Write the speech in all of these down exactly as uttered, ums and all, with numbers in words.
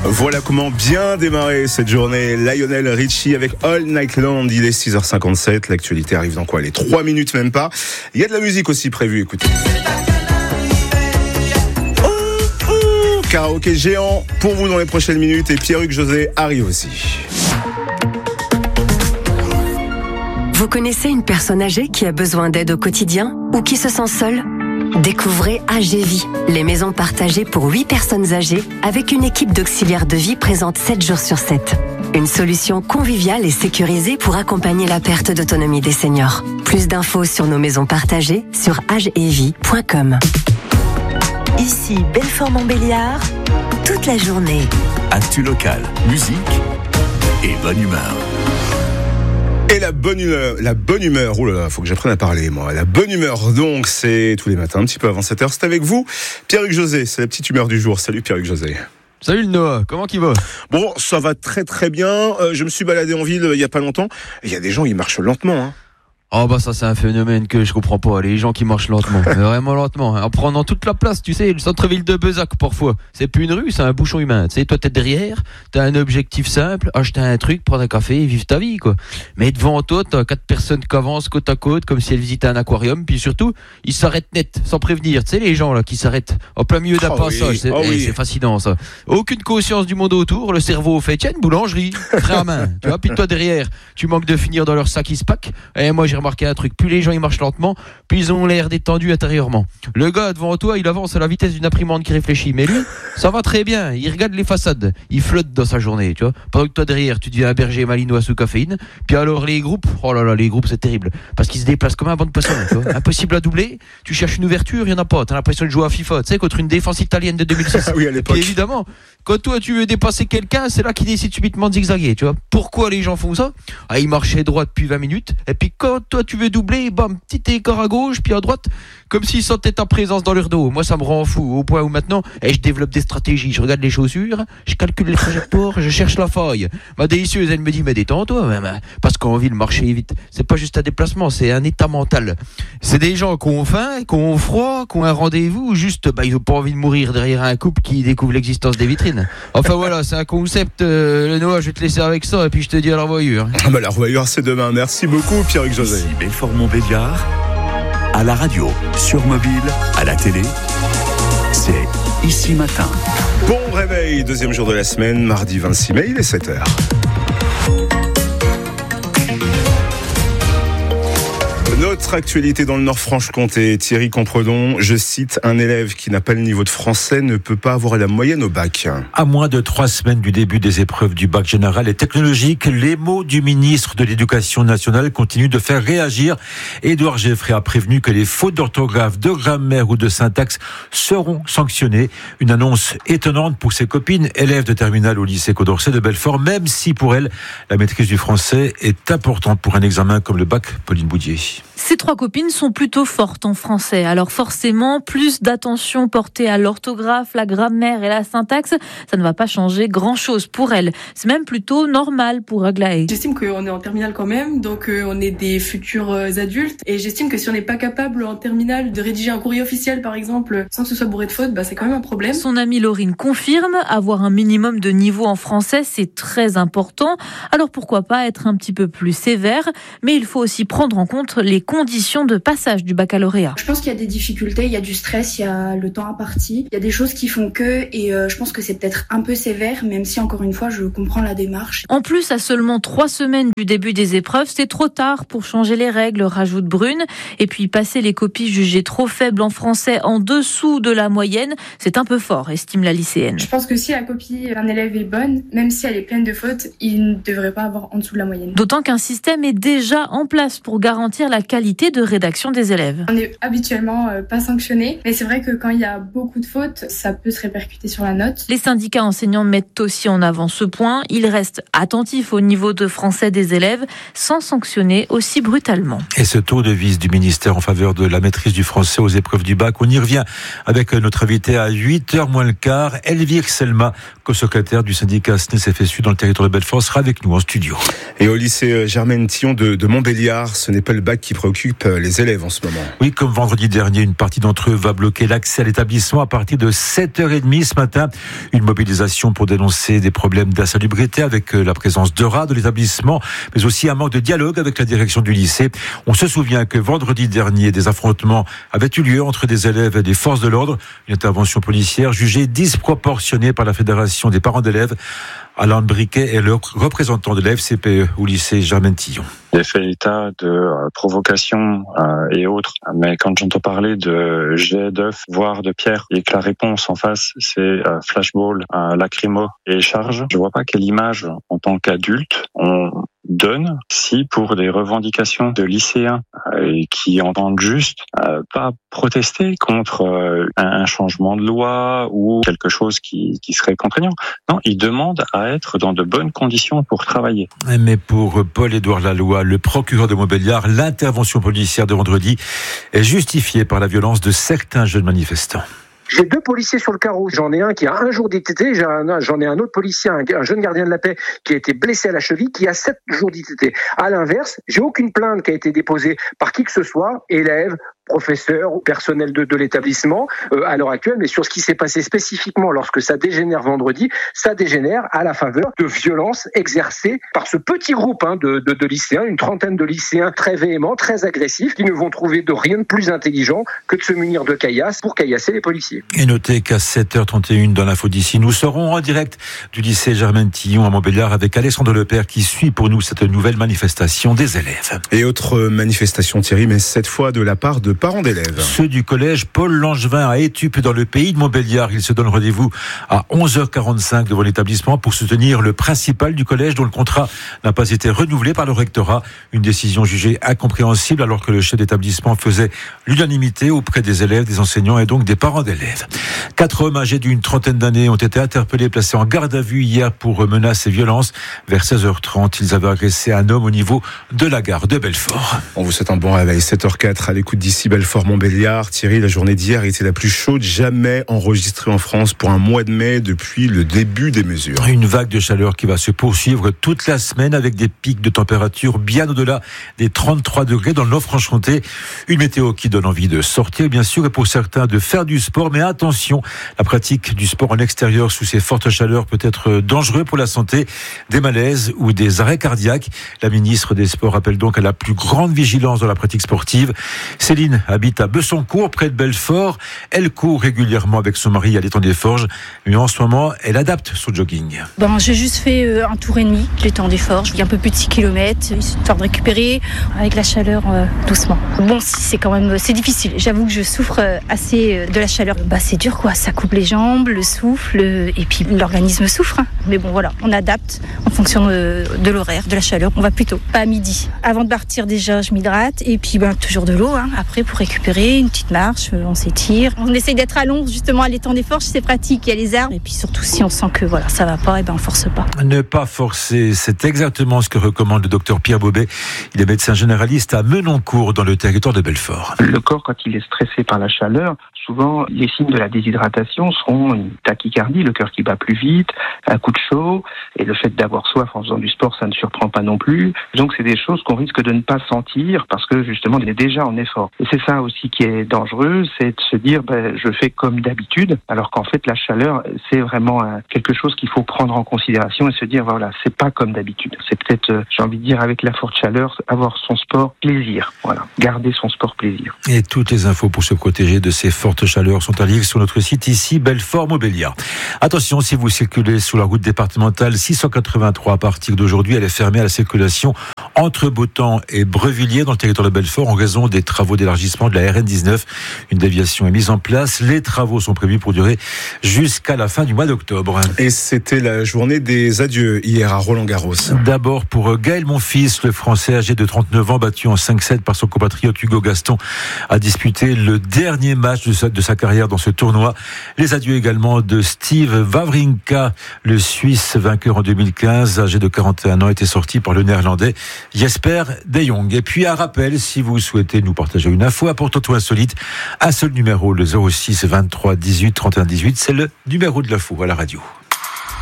Voilà comment bien démarrer cette journée. Lionel Richie avec All Night Long. Il est six heures cinquante-sept. L'actualité arrive dans quoi? Les trois minutes même pas. Il y a de la musique aussi prévue, écoutez. Oh, oh, karaoké géant pour vous dans les prochaines minutes. Et Pierre-Hugues José arrive aussi. Vous connaissez une personne âgée qui a besoin d'aide au quotidien ou qui se sent seule? Découvrez A G Vie, les maisons partagées pour huit personnes âgées avec une équipe d'auxiliaires de vie présente sept jours sur sept. Une solution conviviale et sécurisée pour accompagner la perte d'autonomie des seniors. Plus d'infos sur nos maisons partagées sur agevie point com. Ici Belfort-Montbéliard, toute la journée. Actu local, musique et bonne humeur. Et la bonne humeur, la bonne humeur, oh là là, faut que j'apprenne à parler, moi. La bonne humeur, donc, c'est tous les matins, un petit peu avant sept heures. C'est avec vous, Pierre-Hugues José, c'est la petite humeur du jour. Salut Pierre-Hugues José. Salut le Noah, comment qu'il va? Bon, ça va très très bien. Euh, je me suis baladé en ville euh, il y a pas longtemps. Il y a des gens, ils marchent lentement, hein. Oh bah ça c'est un phénomène que je comprends pas, les gens qui marchent lentement, vraiment lentement, en prenant toute la place, tu sais, le centre-ville de Bezac parfois, c'est plus une rue, c'est un bouchon humain, tu sais, toi t'es derrière, t'as un objectif simple, acheter un truc, prendre un café et vivre ta vie quoi. Mais devant toi, t'as quatre personnes qui avancent côte à côte comme si elles visitaient un aquarium, puis surtout, ils s'arrêtent net, sans prévenir, tu sais les gens là qui s'arrêtent en plein milieu d'un oh passage, oui. c'est, oh oui. c'est fascinant ça. Aucune conscience du monde autour, le cerveau fait tiens une boulangerie, frère à main, tu vois, puis toi derrière, tu manques de finir dans leur sac ispac, et moi j'ai remarqué un truc, plus les gens ils marchent lentement, plus ils ont l'air détendus intérieurement. Le gars devant toi, il avance à la vitesse d'une imprimante qui réfléchit, mais lui, ça va très bien, il regarde les façades, il flotte dans sa journée, tu vois. Pendant que toi derrière, tu deviens un berger malinois sous caféine, puis alors les groupes, oh là là, les groupes c'est terrible, parce qu'ils se déplacent comme un banc de poissons, tu vois. Impossible à doubler, tu cherches une ouverture, il y en a pas, t'as l'impression de jouer à FIFA, tu sais, contre une défense italienne de deux mille six. Oui, à l'époque. Et évidemment, quand toi tu veux dépasser quelqu'un, c'est là qu'il décide subitement de zigzaguer, tu vois. Pourquoi les gens font ça? Ah, ils marchaient droit depuis vingt minutes, et puis quand toi tu veux doubler, bam, petit écart à gauche, puis à droite, comme s'ils sentaient ta présence dans leur dos. Moi, ça me rend fou, au point où maintenant, et je développe des stratégies. Je regarde les chaussures, je calcule les trajectoires, je cherche la faille. Ma délicieuse, elle me dit, mais détends-toi, même, parce qu'en ville, marcher vite, c'est pas juste un déplacement, c'est un état mental. C'est des gens qui ont faim, qui ont froid, qui ont un rendez-vous, ou juste, bah, ils ont pas envie de mourir derrière un couple qui découvre l'existence des vitrines. Enfin voilà, c'est un concept, euh, le Noah, je vais te laisser avec ça, et puis je te dis à la revoyure. Ah bah la revoyure, c'est demain. Merci beaucoup, Pierre-Hugues José. Ici Belfort-Montbéliard, à la radio, sur mobile, à la télé, c'est Ici Matin. Bon réveil, deuxième jour de la semaine, mardi vingt-six mai, il est sept heures. Notre actualité dans le Nord-Franche-Comté, Thierry Compredon, je cite, un élève qui n'a pas le niveau de français ne peut pas avoir la moyenne au bac. À moins de trois semaines du début des épreuves du bac général et technologique, les mots du ministre de l'Éducation nationale continuent de faire réagir. Édouard Geffray a prévenu que les fautes d'orthographe, de grammaire ou de syntaxe seront sanctionnées. Une annonce étonnante pour ses copines, élèves de terminale au lycée Condorcet de Belfort, même si pour elles, la maîtrise du français est importante pour un examen comme le bac. Pauline Boudier. Ces trois copines sont plutôt fortes en français, alors forcément, plus d'attention portée à l'orthographe, la grammaire et la syntaxe, ça ne va pas changer grand-chose pour elles. C'est même plutôt normal pour Aglaé. J'estime qu'on est en terminale quand même, donc euh, on est des futurs euh, adultes, et j'estime que si on n'est pas capable en terminale de rédiger un courrier officiel, par exemple, sans que ce soit bourré de fautes, bah, c'est quand même un problème. Son amie Laurine confirme, avoir un minimum de niveau en français, c'est très important, alors pourquoi pas être un petit peu plus sévère, mais il faut aussi prendre en compte les conditions de passage du baccalauréat. Je pense qu'il y a des difficultés, il y a du stress, il y a le temps imparti, il y a des choses qui font que, et euh, je pense que c'est peut-être un peu sévère, même si encore une fois je comprends la démarche. En plus, à seulement trois semaines du début des épreuves, c'est trop tard pour changer les règles, rajoute Brune. Et puis passer les copies jugées trop faibles en français en dessous de la moyenne, c'est un peu fort, estime la lycéenne. Je pense que si la copie d'un élève est bonne, même si elle est pleine de fautes, il ne devrait pas avoir en dessous de la moyenne. D'autant qu'un système est déjà en place pour garantir la qualité de rédaction des élèves. On n'est habituellement euh, pas sanctionné, mais c'est vrai que quand il y a beaucoup de fautes, ça peut se répercuter sur la note. Les syndicats enseignants mettent aussi en avant ce point. Ils restent attentifs au niveau de français des élèves, sans sanctionner aussi brutalement. Et ce taux de vis du ministère en faveur de la maîtrise du français aux épreuves du bac, on y revient avec notre invité à huit heures moins le quart, Elvire Selma, co-secrétaire du syndicat S N E S F S U dans le territoire de Belfort, sera avec nous en studio. Et au lycée Germaine Tillon de, de Montbéliard, ce n'est pas le bac qui préoccupe préoccupe les élèves en ce moment. Oui, comme vendredi dernier, une partie d'entre eux va bloquer l'accès à l'établissement à partir de sept heures trente ce matin. Une mobilisation pour dénoncer des problèmes d'insalubrité avec la présence de rats de l'établissement, mais aussi un manque de dialogue avec la direction du lycée. On se souvient que vendredi dernier, des affrontements avaient eu lieu entre des élèves et des forces de l'ordre. Une intervention policière jugée disproportionnée par la Fédération des parents d'élèves. Alain Briquet est le représentant de la F C P E au lycée Germaine-Tillon. J'ai fait état de euh, provocations euh, et autres, mais quand j'entends parler de jet d'œufs, voire de pierres, et que la réponse en face c'est euh, flashball, euh, lacrymo et charge, je vois pas quelle image en tant qu'adulte on donne si pour des revendications de lycéens euh, qui entendent juste euh, pas protester contre euh, un changement de loi ou quelque chose qui, qui serait contraignant. Non, ils demandent à être dans de bonnes conditions pour travailler. Mais pour Paul-Édouard Laloy, le procureur de Montbéliard, l'intervention policière de vendredi est justifiée par la violence de certains jeunes manifestants. J'ai deux policiers sur le carreau. J'en ai un qui a un jour d'I T T. J'en ai un autre policier, un jeune gardien de la paix qui a été blessé à la cheville, qui a sept jours d'I T T. À l'inverse, j'ai aucune plainte qui a été déposée par qui que ce soit, élève, professeur ou personnel de, de l'établissement euh, à l'heure actuelle, mais sur ce qui s'est passé spécifiquement lorsque ça dégénère vendredi, ça dégénère à la faveur de violences exercées par ce petit groupe hein, de, de, de lycéens, une trentaine de lycéens très véhéments, très agressifs, qui ne vont trouver de rien de plus intelligent que de se munir de caillasses pour caillasser les policiers. Et notez qu'à sept heures trente et une dans l'info d'ici, nous serons en direct du lycée Germaine-Tillon à Montbéliard avec Alexandre Lepère qui suit pour nous cette nouvelle manifestation des élèves. Et autre manifestation, Thierry, mais cette fois de la part de parents d'élèves. Ceux du collège Paul Langevin à Étupes dans le pays de Montbéliard. Ils se donnent rendez-vous à onze heures quarante-cinq devant l'établissement pour soutenir le principal du collège dont le contrat n'a pas été renouvelé par le rectorat. Une décision jugée incompréhensible alors que le chef d'établissement faisait l'unanimité auprès des élèves, des enseignants et donc des parents d'élèves. Quatre hommes âgés d'une trentaine d'années ont été interpellés, placés en garde à vue hier pour menaces et violences. Vers seize heures trente, ils avaient agressé un homme au niveau de la gare de Belfort. On vous souhaite un bon réveil. sept heures quatre à l'écoute d'ici Belfort-Montbéliard. Thierry, la journée d'hier était la plus chaude jamais enregistrée en France pour un mois de mai depuis le début des mesures. Une vague de chaleur qui va se poursuivre toute la semaine avec des pics de température bien au-delà des trente-trois degrés dans le Nord-Franche-Comté. Une météo qui donne envie de sortir, bien sûr, et pour certains de faire du sport. Mais attention, la pratique du sport en extérieur sous ces fortes chaleurs peut être dangereux pour la santé. Des malaises ou des arrêts cardiaques. La ministre des Sports appelle donc à la plus grande vigilance dans la pratique sportive. Céline habite à Bessancourt, près de Belfort. Elle court régulièrement avec son mari à l'étang des Forges. Mais en ce moment, elle adapte son jogging. Bon, j'ai juste fait euh, un tour et demi de l'étang des Forges. Il y a un peu plus de six kilomètres, histoire de récupérer avec la chaleur euh, doucement. Bon, si, c'est quand même c'est difficile. J'avoue que je souffre euh, assez euh, de la chaleur. Bah, c'est dur, quoi. Ça coupe les jambes, le souffle, euh, et puis l'organisme souffre. Hein. Mais bon, voilà, on adapte en fonction de, de l'horaire, de la chaleur. On va plutôt pas à midi. Avant de partir, déjà, je m'hydrate. Et puis, ben, toujours de l'eau. Hein. Après, pour récupérer, une petite marche, on s'étire. On essaye d'être à l'ombre, justement, à l'étang des Forges, c'est pratique, il y a les arbres. Et puis surtout, si on sent que voilà, ça va pas, et ben on force pas. Ne pas forcer, c'est exactement ce que recommande le docteur Pierre Bobet. Il est médecin généraliste à Menoncourt, dans le territoire de Belfort. Le corps, quand il est stressé par la chaleur, souvent, les signes de la déshydratation seront une tachycardie, le cœur qui bat plus vite, un coup de chaud, et le fait d'avoir soif en faisant du sport, ça ne surprend pas non plus. Donc, c'est des choses qu'on risque de ne pas sentir parce que, justement, on est déjà en effort. Et c'est ça aussi qui est dangereux, c'est de se dire, ben, je fais comme d'habitude, alors qu'en fait, la chaleur, c'est vraiment un, quelque chose qu'il faut prendre en considération et se dire, voilà, c'est pas comme d'habitude. C'est peut-être, euh, j'ai envie de dire, avec la forte chaleur, avoir son sport plaisir. Voilà, garder son sport plaisir. Et toutes les infos pour se protéger de ces fortes chaleurs sont à lire sur notre site ici, Belfort-Montbéliard. Attention, si vous circulez sur la route départementale six cent quatre-vingt-trois à partir d'aujourd'hui, elle est fermée à la circulation entre Beautemps et Brevilliers dans le territoire de Belfort en raison des travaux d'élargissement de la R N dix-neuf. Une déviation est mise en place. Les travaux sont prévus pour durer jusqu'à la fin du mois d'octobre. Et c'était la journée des adieux hier à Roland-Garros. D'abord pour Gaël Monfils, le Français âgé de trente-neuf ans, battu en cinq sept par son compatriote Hugo Gaston, a disputé le dernier match de sa, de sa carrière dans ce tournoi. Les adieux également de Steve Wawrinka, le Suisse vainqueur en deux mille quinze, âgé de quarante et un ans, était sorti par le Néerlandais Jesper de Jong. Et puis un rappel, si vous souhaitez nous partager une info importante ou insolite, un seul numéro, le zéro six vingt-trois dix-huit trente et un dix-huit, c'est le numéro de l'info à la radio.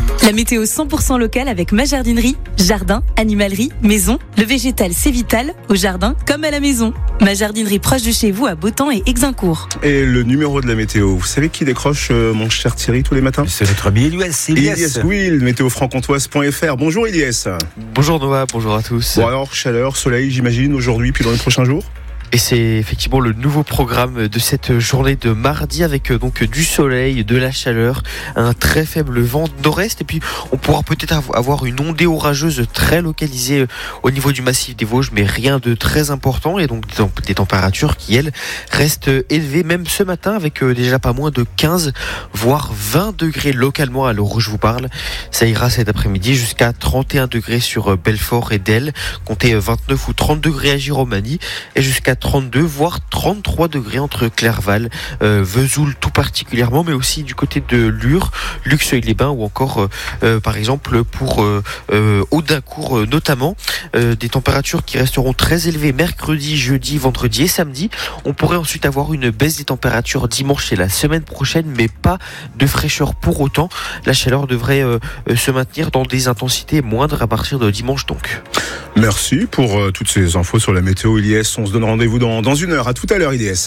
La météo cent pour cent locale avec ma jardinerie. Jardin, animalerie, maison. Le végétal, c'est vital, au jardin comme à la maison. Ma jardinerie proche de chez vous à Beautemps et Exincourt. Et le numéro de la météo, vous savez qui décroche, euh, mon cher Thierry, tous les matins? C'est notre ami Elias. Elias Will, météo franc-comtoise point f r. Bonjour Elias. Bonjour Noah, bonjour à tous. Bon alors, chaleur, soleil, j'imagine, aujourd'hui, puis dans les prochains jours? Et c'est effectivement le nouveau programme de cette journée de mardi avec donc du soleil, de la chaleur, un très faible vent nord-est et puis on pourra peut-être avoir une ondée orageuse très localisée au niveau du massif des Vosges, mais rien de très important et donc des températures qui elles restent élevées même ce matin avec déjà pas moins de quinze voire vingt degrés localement à l'heure où je vous parle. Ça ira cet après-midi jusqu'à trente et un degrés sur Belfort et Delle, comptez vingt-neuf ou trente degrés à Giromagny et jusqu'à trente-deux voire trente-trois degrés entre Clerval, euh, Vesoul tout particulièrement, mais aussi du côté de Lure, Luxeuil-les-Bains ou encore euh, euh, par exemple pour euh, euh, Audincourt euh, notamment. Euh, des températures qui resteront très élevées mercredi, jeudi, vendredi et samedi. On pourrait ensuite avoir une baisse des températures dimanche et la semaine prochaine, mais pas de fraîcheur pour autant. La chaleur devrait euh, se maintenir dans des intensités moindres à partir de dimanche donc. Merci pour euh, toutes ces infos sur la météo, Elias. On se donne rendez-vous dans, dans une heure. À tout à l'heure, Elias.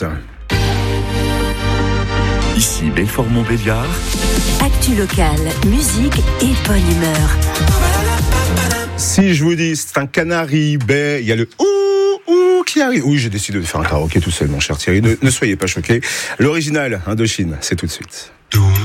Ici Belfort-Montbéliard. Actu locale, musique et bonne humeur. Si je vous dis c'est un canari baie, il y a le ouh ouh qui arrive. Oui, j'ai décidé de faire un karaoké tout seul, mon cher Thierry. Ne, ne soyez pas choqués. L'original Indochine, c'est tout de suite.